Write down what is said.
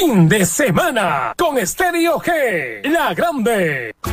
fin de semana con Stereo G, la grande.